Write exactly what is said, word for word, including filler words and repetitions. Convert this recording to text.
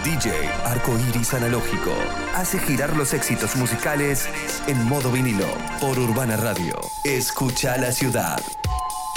D J Arcoiris Analógico hace girar los éxitos musicales en modo vinilo por Urbana Radio. Escucha la ciudad.